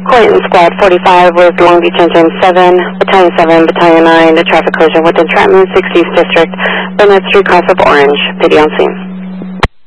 Clinton Squad 45 with Long Beach Engine 7, Battalion 7, Battalion 9, the traffic collision with Entrapment, 60th District, Burnett Street, cross of Orange. Video on scene.